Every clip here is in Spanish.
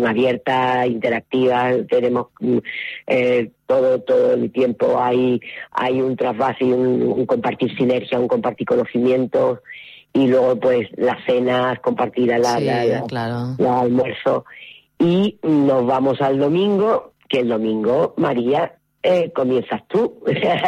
abiertas, interactivas, tenemos todo el tiempo hay un trasvase y un compartir sinergia, un compartir conocimientos, y luego pues las cenas compartidas, claro, los almuerzos, y nos vamos al domingo, que el domingo, María, comienzas tú.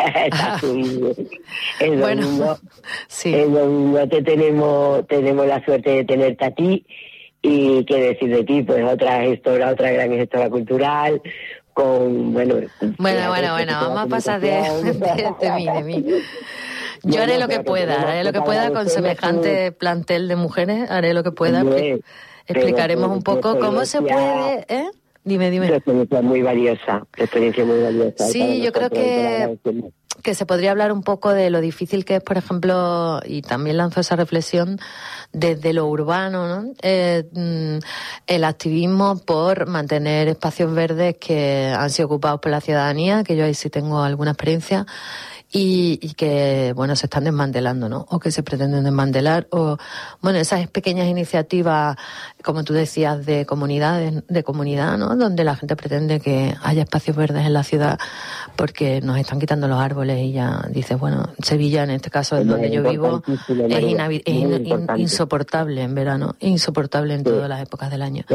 El domingo, sí. El domingo tenemos la suerte de tenerte a ti, y qué decir de ti, pues otra gran gestora cultural, con bueno, vamos a pasar de mí. Yo haré lo que pueda con semejante plantel de mujeres, haré lo que pueda. Explicaremos un poco cómo se puede, Dime. Tu experiencia muy valiosa. Sí, yo creo que se podría hablar un poco de lo difícil que es, por ejemplo, y también lanzo esa reflexión desde lo urbano, ¿no? El activismo por mantener espacios verdes que han sido ocupados por la ciudadanía, que yo ahí sí tengo alguna experiencia, y que, bueno, se están desmantelando, ¿no? O que se pretenden desmantelar, o, bueno, esas pequeñas iniciativas, como tú decías, de comunidad, ¿no? Donde la gente pretende que haya espacios verdes en la ciudad porque nos están quitando los árboles, y ya dices, bueno, Sevilla, en este caso, es donde yo vivo, es insoportable en verano, insoportable en todas las épocas del año.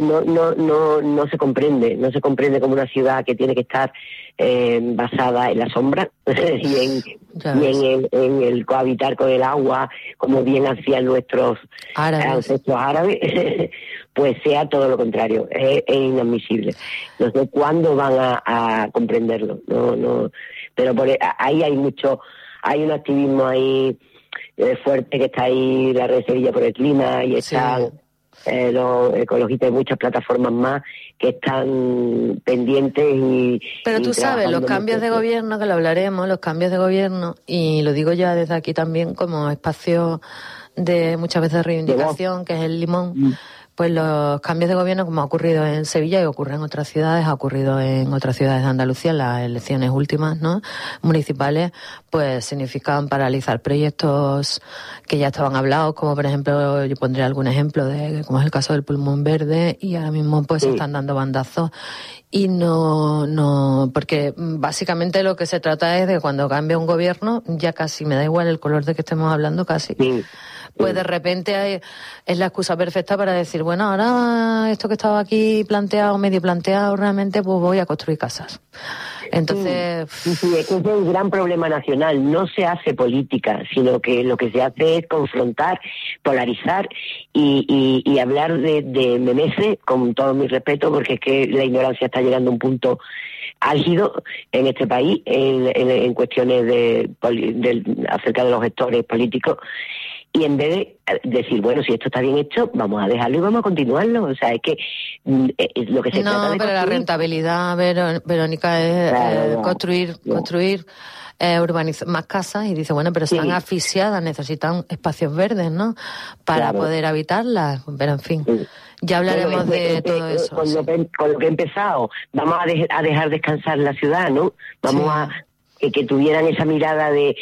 No se comprende como una ciudad que tiene que estar basada en la sombra y en el cohabitar con el agua, como bien hacían nuestros ancestros árabes, pues sea todo lo contrario. Es inadmisible. No sé cuándo van a comprenderlo. No, pero ahí hay un activismo ahí fuerte, que está ahí la Red Sevilla por el Clima, y están los ecologistas de muchas plataformas más que están pendientes. Pero tú sabes, los cambios de gobierno, que lo hablaremos, los cambios de gobierno, y lo digo ya desde aquí también como espacio de muchas veces reivindicación, que es el Limón. Pues los cambios de gobierno, como ha ocurrido en Sevilla y ocurre en otras ciudades, ha ocurrido en otras ciudades de Andalucía, en las elecciones últimas, ¿no?, municipales, pues significan paralizar proyectos que ya estaban hablados, como por ejemplo, yo pondré algún ejemplo de como es el caso del Pulmón Verde, y ahora mismo pues se están dando bandazos. Y no, porque básicamente lo que se trata es de cuando cambia un gobierno, ya casi me da igual el color de que estemos hablando, casi. Pues de repente es la excusa perfecta para decir, bueno, ahora esto que estaba aquí medio planteado, realmente pues voy a construir casas. Entonces... Sí, es que es un gran problema nacional. No se hace política, sino que lo que se hace es confrontar, polarizar y hablar de memeces, con todo mi respeto, porque es que la ignorancia está llegando a un punto álgido en este país, en cuestiones acerca de los gestores políticos. Y en vez de decir, bueno, si esto está bien hecho, vamos a dejarlo y vamos a continuarlo. O sea, es que es lo que se trata de pero construir. La rentabilidad, Verónica, es construir urbanizar más casas, y dice, bueno, pero están asfixiadas, necesitan espacios verdes, ¿no?, para poder habitarlas. Pero en fin, ya hablaremos de todo eso. Con lo que he empezado, vamos a dejar descansar la ciudad, ¿no? Vamos a que tuvieran esa mirada de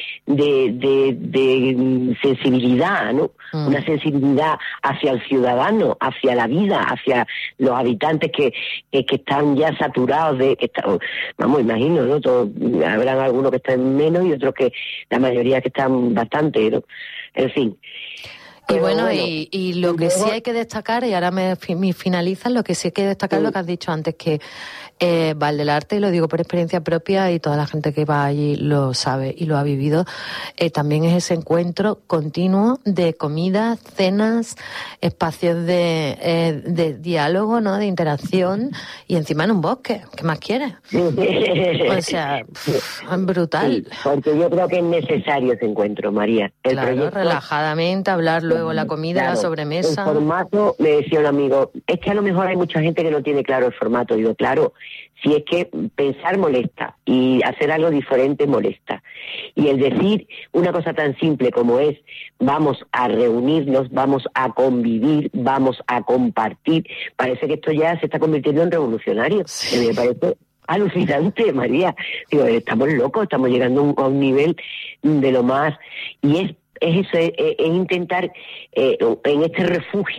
sensibilidad, ¿no? Una sensibilidad hacia el ciudadano, hacia la vida, hacia los habitantes que están ya saturados vamos, imagino, ¿no? Habrán algunos que están menos y otros que, la mayoría que están bastante, ¿no? En fin. Y bueno, y lo que sí hay que destacar, y ahora me finalizan, lo que sí hay que destacar, lo que has dicho antes, que Valdelarte, y lo digo por experiencia propia, y toda la gente que va allí lo sabe y lo ha vivido, también es ese encuentro continuo de comidas, cenas, espacios de diálogo, ¿no?, de interacción, y encima en un bosque. ¿Qué más quieres? O sea, brutal. Sí, porque yo creo que es necesario ese encuentro, María. Relajadamente, hablar luego la comida, la sobremesa. El formato, me decía un amigo, es que a lo mejor hay mucha gente que no tiene claro el formato. Digo, claro, si es que pensar molesta y hacer algo diferente molesta. Y el decir una cosa tan simple como es, vamos a reunirnos, vamos a convivir, vamos a compartir, parece que esto ya se está convirtiendo en revolucionario. Me parece alucinante, María. Digo, estamos locos, estamos llegando a un nivel de lo más... Y es eso, es intentar en este refugio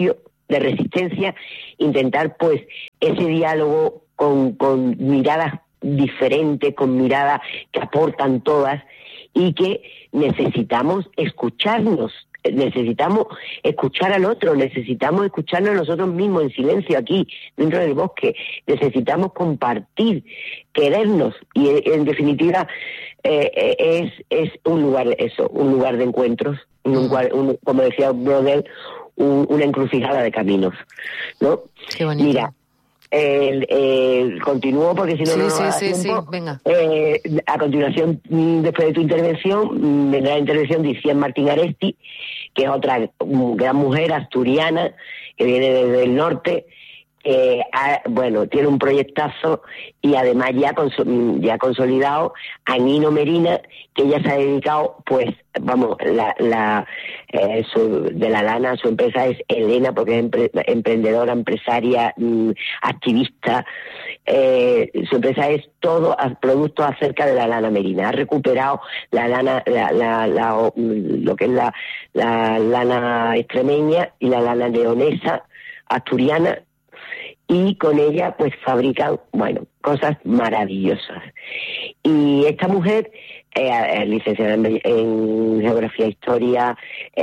de resistencia, intentar pues ese diálogo con miradas diferentes, con miradas que aportan todas, y que necesitamos escucharnos, necesitamos escuchar al otro, necesitamos escucharnos nosotros mismos en silencio aquí, dentro del bosque, necesitamos compartir, querernos, y en definitiva es un lugar, eso, un lugar de encuentros, un lugar, como decía Brodel, una encrucijada de caminos, ¿no? Qué bonito. Mira, continúo porque si no no nos da tiempo. Sí, venga. A continuación, después de tu intervención, vendrá la intervención de Iciar Martín Aresti, que es otra gran mujer asturiana que viene desde el norte, tiene un proyectazo, y además ya consolidado a Nino Merina, que ella se ha dedicado, pues, vamos, de la lana, su empresa es Elena, porque es emprendedora, empresaria, activista. Su empresa es todo productos acerca de la lana merina. Ha recuperado la lana, lo que es la lana extremeña y la lana leonesa, asturiana, y con ella pues fabrican, cosas maravillosas. Y esta mujer, licenciada en Geografía e Historia,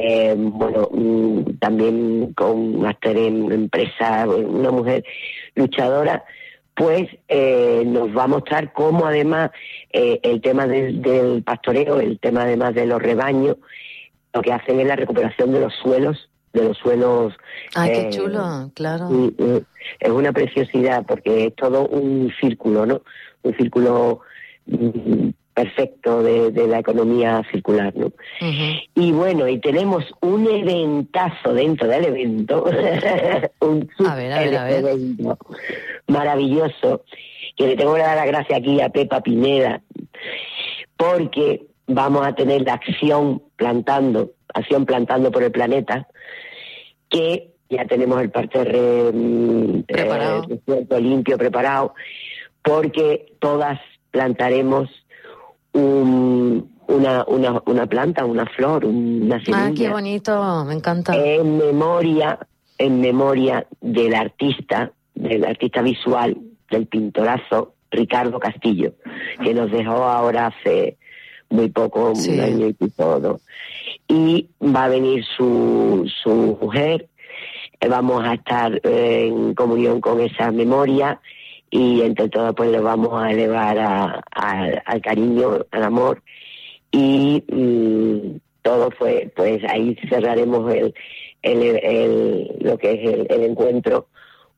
también con máster en empresa, una mujer luchadora, pues nos va a mostrar cómo además el tema del pastoreo, el tema además de los rebaños, lo que hacen es la recuperación de los suelos. ¡Ay, qué chulo! Claro. Es una preciosidad, porque es todo un círculo, ¿no? Un círculo perfecto de la economía circular, ¿no? Uh-huh. Y bueno, y tenemos un eventazo dentro del evento, un evento maravilloso, que le tengo que dar las gracias aquí a Pepa Pineda, porque vamos a tener la acción plantando por el planeta, que ya tenemos el parterre limpio, preparado, porque todas plantaremos una planta, una flor, una semilla. ¡Ah, qué bonito! Me encanta. En memoria del artista visual, del pintorazo Ricardo Castillo, que nos dejó ahora hace muy poco, un año y todo. Y va a venir su mujer, vamos a estar en comunión con esa memoria, y entre todos pues le vamos a elevar al cariño, al amor, y todo fue, pues ahí cerraremos lo que es el encuentro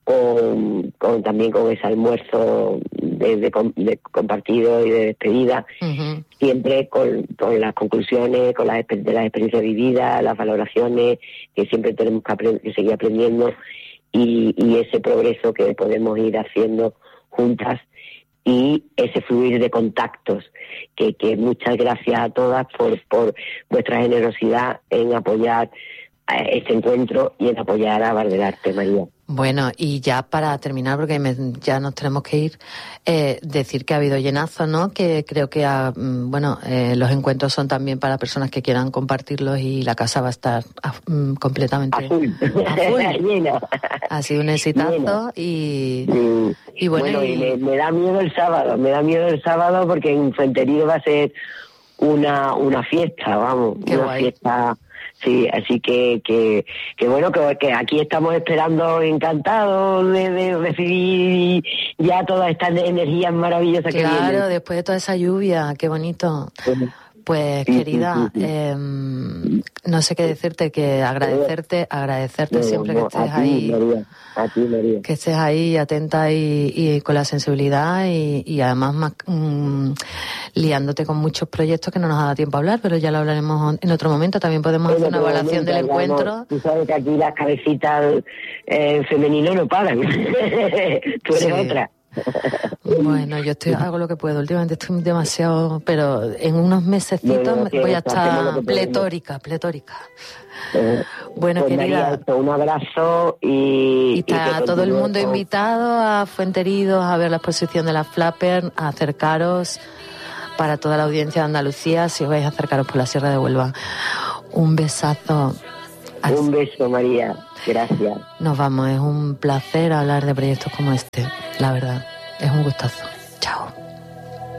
también con ese almuerzo de compartido y de despedida, uh-huh. Siempre con las conclusiones, con de las experiencias vividas, las valoraciones que siempre tenemos que seguir aprendiendo, y ese progreso que podemos ir haciendo juntas, y ese fluir de contactos, que muchas gracias a todas por vuestra generosidad en apoyar este encuentro y en apoyar a Bar del Arte, María. Bueno, y ya para terminar, porque ya nos tenemos que ir, decir que ha habido llenazo, ¿no? Que creo que los encuentros son también para personas que quieran compartirlos, y la casa va a estar completamente a full. Llena. Ha sido un exitazo y bueno. Y me da miedo el sábado, porque en Fuenterido va a ser una fiesta, vamos. Qué una guay. Fiesta. Sí, así que bueno, que aquí estamos esperando, encantados de recibir ya todas estas energías maravillosas que vienen. Claro, después de toda esa lluvia, qué bonito. Pues, querida, no sé qué decirte, que agradecerte siempre que estés ahí. María. Que estés ahí atenta y con la sensibilidad, y además liándote con muchos proyectos que no nos ha dado tiempo a hablar, pero ya lo hablaremos en otro momento. También podemos hacer una evaluación del encuentro. Tú sabes que aquí las cabecitas femeninas no paran. Tú eres otra. Bueno, yo hago lo que puedo. Últimamente estoy demasiado, pero en unos mesecitos voy a estar pletórica. Bueno, pues querida, María, un abrazo y está todo el mundo invitado a Fuenteridos a ver la exposición de la Flapper, a acercaros, para toda la audiencia de Andalucía, si os vais a acercaros por la Sierra de Huelva. Un besazo. Un beso, María. Gracias. Nos vamos, es un placer hablar de proyectos como este, la verdad, es un gustazo.